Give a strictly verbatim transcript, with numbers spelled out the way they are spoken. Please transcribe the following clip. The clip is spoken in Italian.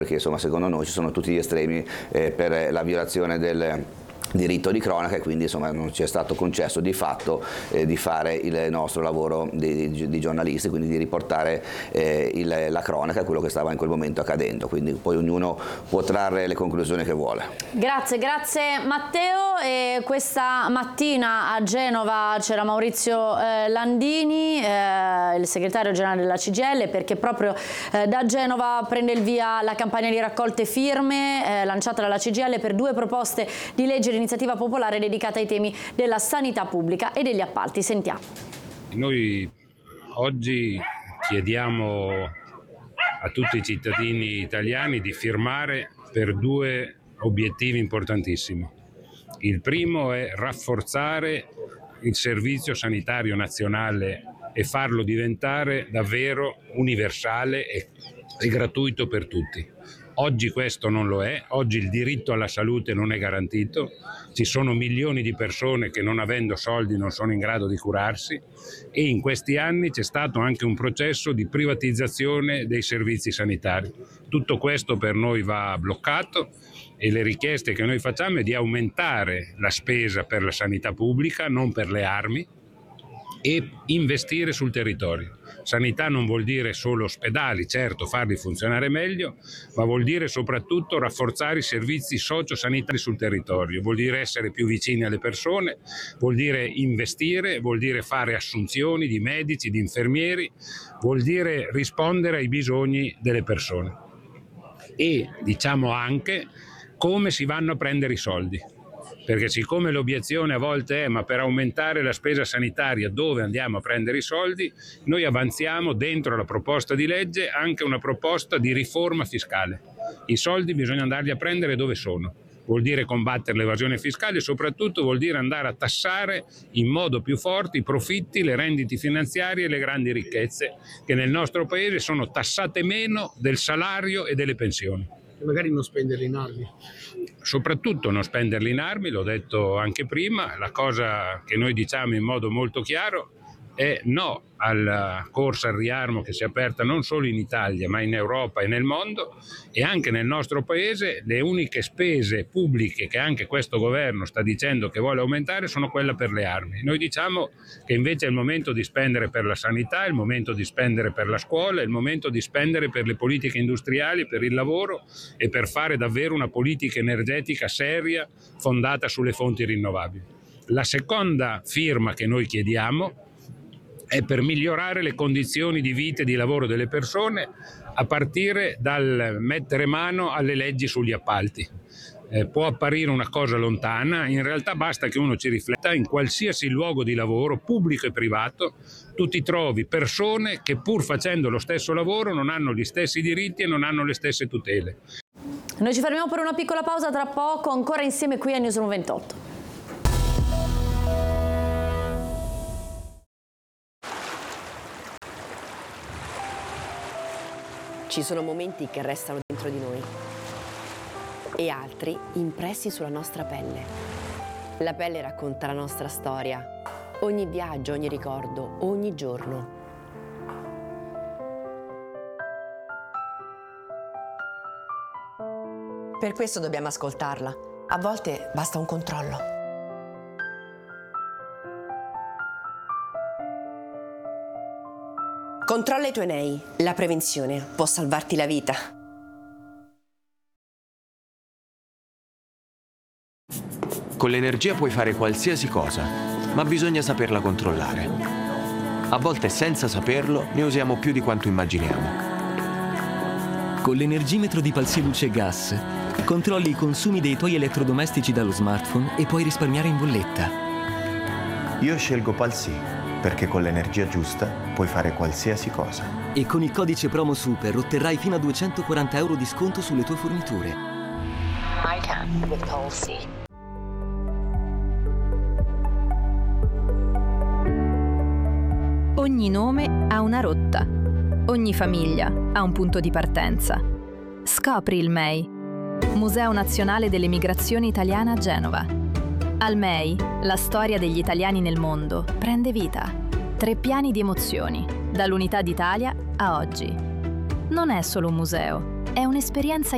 perché insomma secondo noi ci sono tutti gli estremi eh, per la violazione del diritto di cronaca e quindi insomma non ci è stato concesso di fatto eh, di fare il nostro lavoro di, di, di giornalisti, quindi di riportare eh, il, la cronaca, quello che stava in quel momento accadendo, quindi poi ognuno può trarre le conclusioni che vuole. Grazie, grazie Matteo. E questa mattina a Genova c'era Maurizio eh, Landini, eh, il segretario generale della C G I L, perché proprio eh, da Genova prende il via la campagna di raccolte firme eh, lanciata dalla C G I L per due proposte di legge iniziativa popolare dedicata ai temi della sanità pubblica e degli appalti. Sentiamo. Noi oggi chiediamo a tutti i cittadini italiani di firmare per due obiettivi importantissimi. Il primo è rafforzare il servizio sanitario nazionale e farlo diventare davvero universale e, e gratuito per tutti. Oggi questo non lo è, oggi il diritto alla salute non è garantito, ci sono milioni di persone che non avendo soldi non sono in grado di curarsi e in questi anni c'è stato anche un processo di privatizzazione dei servizi sanitari. Tutto questo per noi va bloccato e le richieste che noi facciamo è di aumentare la spesa per la sanità pubblica, non per le armi, e investire sul territorio. Sanità non vuol dire solo ospedali, certo, farli funzionare meglio, ma vuol dire soprattutto rafforzare i servizi sociosanitari sul territorio, vuol dire essere più vicini alle persone, vuol dire investire, vuol dire fare assunzioni di medici, di infermieri, vuol dire rispondere ai bisogni delle persone. E diciamo anche come si vanno a prendere i soldi. Perché siccome l'obiezione a volte è ma per aumentare la spesa sanitaria dove andiamo a prendere i soldi, noi avanziamo dentro la proposta di legge anche una proposta di riforma fiscale. I soldi bisogna andarli a prendere dove sono. Vuol dire combattere l'evasione fiscale e soprattutto vuol dire andare a tassare in modo più forte i profitti, le rendite finanziarie e le grandi ricchezze che nel nostro paese sono tassate meno del salario e delle pensioni. E magari non spenderli in armi. Soprattutto non spenderli in armi, l'ho detto anche prima, la cosa che noi diciamo in modo molto chiaro è no alla corsa al riarmo che si è aperta non solo in Italia ma in Europa e nel mondo, e anche nel nostro paese le uniche spese pubbliche che anche questo governo sta dicendo che vuole aumentare sono quelle per le armi. Noi diciamo che invece è il momento di spendere per la sanità, è il momento di spendere per la scuola, è il momento di spendere per le politiche industriali, per il lavoro e per fare davvero una politica energetica seria fondata sulle fonti rinnovabili. La seconda firma che noi chiediamo è per migliorare le condizioni di vita e di lavoro delle persone a partire dal mettere mano alle leggi sugli appalti. Eh, può apparire una cosa lontana, in realtà basta che uno ci rifletta. In qualsiasi luogo di lavoro, pubblico e privato, tu ti trovi persone che pur facendo lo stesso lavoro non hanno gli stessi diritti e non hanno le stesse tutele. Noi ci fermiamo per una piccola pausa, tra poco ancora insieme qui a Newsroom ventotto. Ci sono momenti che restano dentro di noi e altri impressi sulla nostra pelle. La pelle racconta la nostra storia, ogni viaggio, ogni ricordo, ogni giorno. Per questo dobbiamo ascoltarla. A volte basta un controllo. Controlla i tuoi N E I. La prevenzione può salvarti la vita. Con l'energia puoi fare qualsiasi cosa, ma bisogna saperla controllare. A volte senza saperlo ne usiamo più di quanto immaginiamo. Con l'energimetro di Palsy Luce Gas controlli i consumi dei tuoi elettrodomestici dallo smartphone e puoi risparmiare in bolletta. Io scelgo Palsy perché con l'energia giusta puoi fare qualsiasi cosa. E con il codice promo Super otterrai fino a duecentoquaranta euro di sconto sulle tue forniture. I can with Palsy. Ogni nome ha una rotta. Ogni famiglia ha un punto di partenza. Scopri il M E I, Museo Nazionale delle Migrazioni Italiane a Genova. Al M E I, la storia degli italiani nel mondo prende vita. Tre piani di emozioni, dall'Unità d'Italia a oggi. Non è solo un museo, è un'esperienza